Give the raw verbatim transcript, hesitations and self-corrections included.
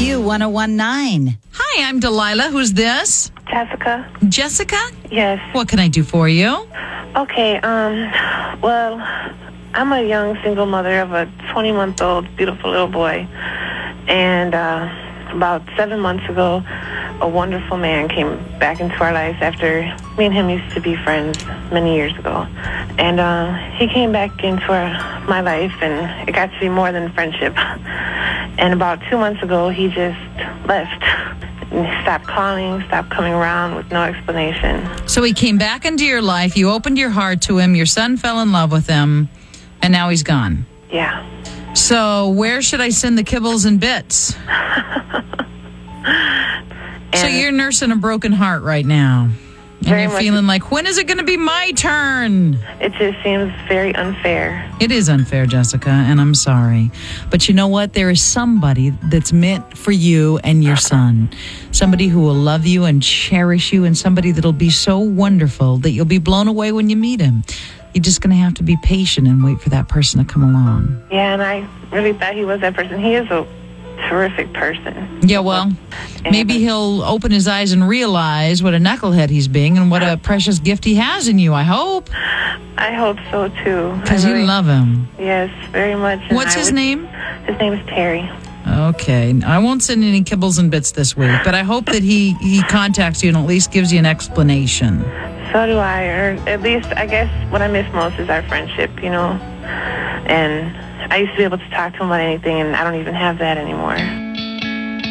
Q one oh one point nine. Hi, I'm Delilah. Who's this? Jessica? Jessica? Yes. What can I do for you? Okay, um, well, I'm a young single mother of a twenty-month-old beautiful little boy. And uh, about seven months ago, a wonderful man came back into our lives after me and him used to be friends many years ago. And uh, he came back into our, my life, and it got to be more than friendship. And about two months ago, he just left. And stopped calling, stopped coming around with no explanation. So he came back into your life, you opened your heart to him, your son fell in love with him, and now he's gone. Yeah. So where should I send the kibbles and bits? So you're nursing a broken heart right now. And Very you're much. feeling like, when is it going to be my turn? It just seems very unfair. It is unfair, Jessica, and I'm sorry. But you know what? There is somebody that's meant for you and your son. Somebody who will love you and cherish you, and somebody that'll be so wonderful that you'll be blown away when you meet him. You're just going to have to be patient and wait for that person to come along. Yeah, and I really thought he was that person. He is a terrific person. Yeah, well, maybe he'll open his eyes and realize what a knucklehead he's being and what a precious gift he has in you, I hope. I hope so, too. Because I you really- love him. Yes, very much. and What's I his would- name? His name is Terry. Okay. I won't send any kibbles and bits this week, but I hope that he, he contacts you and at least gives you an explanation. So do I, or at least, I guess, what I miss most is our friendship, you know? And I used to be able to talk to him about anything, and I don't even have that anymore.